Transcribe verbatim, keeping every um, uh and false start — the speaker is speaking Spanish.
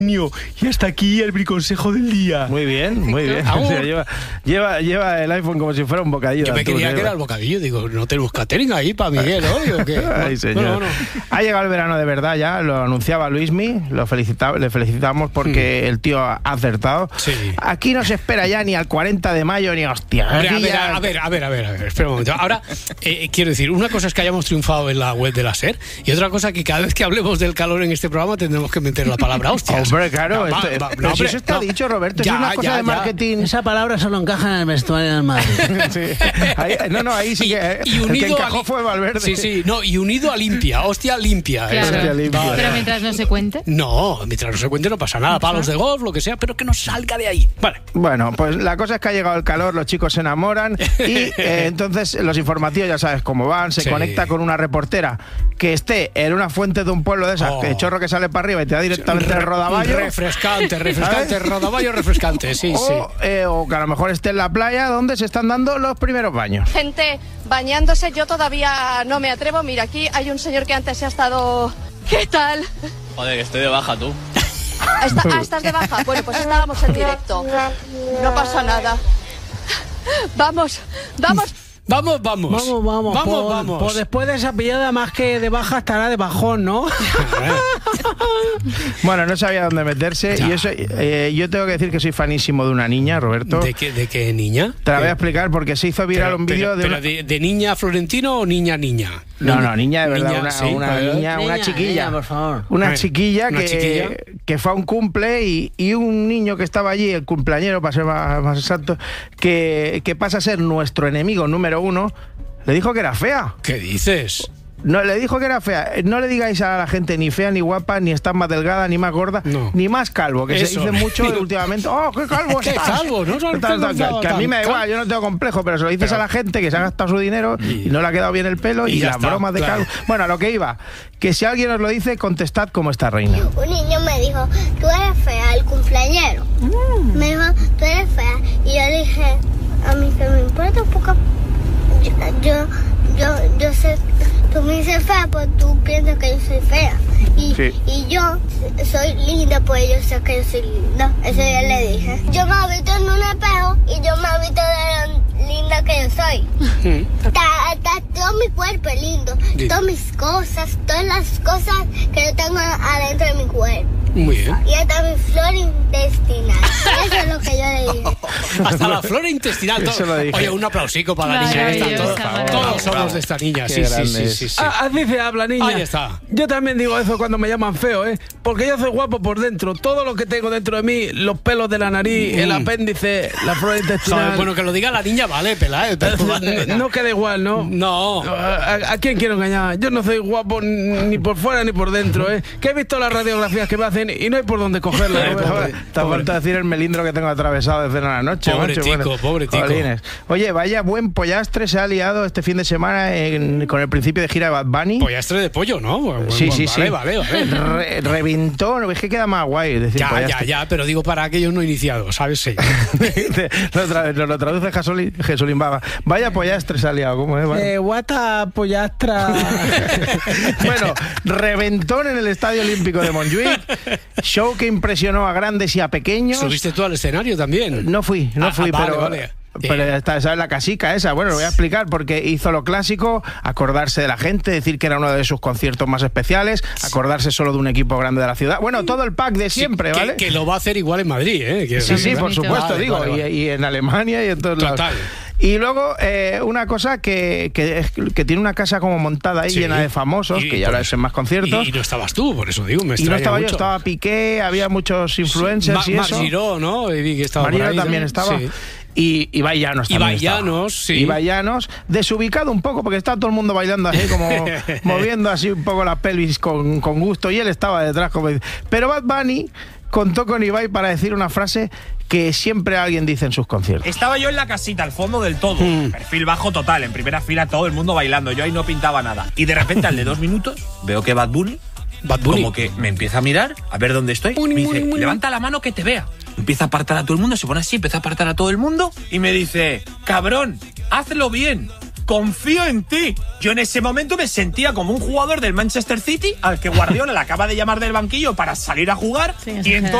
Y hasta aquí el briconsejo del día. Muy bien, muy bien. O sea, lleva, lleva, lleva el iPhone como si fuera un bocadillo. Yo me atún, quería ¿eh? que era el bocadillo. Digo, no tenemos catering ahí para Miguel, ¿no? ¿O qué? Ay, señor. Bueno, bueno. Ha llegado el verano de verdad ya, lo anunciaba Luismi, lo felicita, le felicitamos porque mm. el tío ha acertado. Sí. Aquí no se espera ya ni al cuarenta de mayo ni hostia. A ver, a ver, ya... a ver, a ver, a ver, a ver, espera un momento. Ahora, eh, quiero decir, una cosa es que hayamos triunfado en la web de la SER y otra cosa que cada vez que hablemos del calor en este programa tendremos que meter la palabra hostias. Hombre, claro, no, esto, va, va, pero no, si hombre, eso está no. dicho, Roberto, Ya, es una cosa ya, de marketing. Ya. Esa palabra solo encaja en el vestuario del Madrid. Sí. Ahí, no, no, ahí sí que y, y el que encajó li- fue Valverde. Sí, sí, no, y unido a limpia, hostia limpia. Claro. Esa. Hostia limpia. Vale. Pero mientras no se cuente. No, mientras no se cuente no pasa nada, palos de golf, lo que sea, pero que no salga de ahí. Vale. Bueno, pues la cosa es que ha llegado el calor, los chicos se enamoran y eh, entonces los informativos ya sabes cómo van, se Sí. conecta con una reportera que esté en una fuente de un pueblo de esas, Oh. que chorro que sale para arriba y te da directamente el rodaballo. Refrescante, refrescante, ¿Sabes? rodaballo refrescante, sí, sí. O, eh, o que a lo mejor esté en la playa donde se están dando los primeros baños. Gente bañándose, yo todavía no me atrevo. Mira, aquí hay un señor que antes se ha estado... ¿Qué tal? Joder, que estoy de baja, tú. Está- ah, ¿estás de baja? Bueno, pues estábamos en directo. No pasa nada. Vamos, vamos. Vamos, vamos. Vamos, vamos. Vamos, por, vamos. por después de esa pillada, más que de baja, estará de bajón, ¿no? Bueno, no sabía dónde meterse Ya. y eso, eh, yo tengo que decir que soy fanísimo de una niña, Roberto. ¿De qué, de qué niña? Te la voy a ¿Qué? explicar porque se hizo viral Pero- un vídeo pero- de pero una... de, de niña Florentino o niña niña? No, no, niña de verdad, Niña, una, sí, una joder. niña, una Niña, chiquilla. niña, por favor. Una Bueno, chiquilla, una que, chiquilla. que fue a un cumple y, y un niño que estaba allí, el cumpleañero, para ser más, más exacto, que, que pasa a ser nuestro enemigo número uno, le dijo que era fea. ¿Qué dices? No, le dijo que era fea. No le digáis a la gente ni fea, ni guapa, ni estás más delgada, ni más gorda, No. ni más calvo, que se Eso. dice mucho últimamente. ¡Oh, qué calvo ¿Qué estás! calvo? No, no, Tal, tal, no, que, no, que a mí me da tan igual, yo no tengo complejo, pero se lo dices Pero- a la gente que se ha gastado su dinero y, no le ha quedado bien el pelo y, y ya las está, bromas de claro. calvo. Bueno, a lo que iba, que si alguien os lo dice, contestad como esta reina. Un niño me dijo, tú eres fea, el cumpleañero. Me dijo, tú eres fea. Y yo dije, a mí que me importa un poco. Yo, yo, yo, yo sé, tú me dices fea, pues tú piensas que yo soy fea. Y, Sí. y yo soy linda, pues yo sé que yo soy linda. Eso ya le dije. Yo me he visto en un espejo y yo me he visto de lo linda que yo soy. Está, está todo mi cuerpo es lindo, Sí. todas mis cosas, todas las cosas que yo tengo adentro de mi cuerpo. Muy bien. Y hasta mi flora intestinal. Eso es lo que yo le dije. Hasta la flora intestinal. Eso lo dije. Oye, un aplausico para la niña esta. Maravillosa, Todos, maravillosa. todos somos de esta niña. Qué Sí, sí, grande sí, es. sí, sí. Ah, así se habla, niña. Ahí está. Yo también digo eso cuando me llaman feo, ¿eh? Porque yo soy guapo por dentro. Todo lo que tengo dentro de mí, los pelos de la nariz, el apéndice, la flora intestinal. Joder, bueno, que lo diga la niña, vale, pela, ¿eh? Pero- no, no queda igual, ¿no? No. ¿A, a- a quién quiero engañar? Yo no soy guapo ni por fuera ni por dentro, ¿eh? Que he visto las radiografías que me hacen y no hay por dónde cogerlas. Eh, Roberto. pobre. Te ha falta decir el melindro que tengo atravesado desde la noche. Pobre macho, tico, pobre tico. jolines. Oye, vaya buen pollastre se ha liado este fin de semana en- con el principio de gira de Bad Bunny. Pollastre de pollo, ¿no? Bueno, Sí, bueno, sí, vale, sí. Vale, vale. Re- reventó, no, es que queda más guay decir Ya, ya, pollastre. ya, pero digo para aquellos no iniciados, ¿sabes? Sí. lo, tra- lo traduce Jesulín, Jesulín Baba. Vaya pollastre se ha liado, ¿cómo es? Vale. Eh, guata, pollastra. Bueno, reventón en el Estadio Olímpico de Montjuic. Show que impresionó a grandes y a pequeños. ¿Subiste tú al escenario también? No fui, no Ah, fui, ah, vale, pero... vale. Pero Bien. esta, esa es la casica esa. Bueno, lo voy a explicar porque hizo lo clásico, acordarse de la gente, decir que era uno de sus conciertos más especiales, acordarse solo de un equipo grande de la ciudad. Bueno, todo el pack de siempre, Sí, ¿vale? Que, que lo va a hacer igual en Madrid, ¿eh? Quiero Sí, sí, decir. por supuesto, Vale, digo, vale, vale. Y, y en Alemania y en todos lados. Total. Y luego, eh, una cosa que, que, es- que tiene una casa como montada ahí Sí. llena de famosos, Y- que ya por lo eso. hacen más conciertos. Y, y no estabas tú, por eso digo, me Y no extraña estaba yo, mucho. estaba Piqué, había muchos influencers Ma- y Marc eso. Giró, ¿no? Y vi que estaba por Marino ahí, también ¿no? estaba. Sí. Y Ibai Llanos también Ibai estaba. Llanos, sí. Ibai Llanos, desubicado un poco, porque está todo el mundo bailando así, como moviendo así un poco la pelvis con, con gusto, y él estaba detrás. Como... Pero Bad Bunny contó con Ibai para decir una frase que siempre alguien dice en sus conciertos. Estaba yo en la casita, al fondo del todo. Mm. Perfil bajo total, en primera fila todo el mundo bailando. Yo ahí no pintaba nada. Y de repente, al de dos minutos, veo que Bad Bunny, Bad Bunny. como que me empieza a mirar, a ver dónde estoy. Bunny, me dice, Bunny, Bunny. levanta la mano que te vea. Empieza a apartar a todo el mundo, se pone así, empieza a apartar a todo el mundo y me dice, cabrón, hazlo bien. confío en ti. Yo en ese momento me sentía como un jugador del Manchester City al que Guardiola le acaba de llamar del banquillo para salir a jugar. Sí, y entonces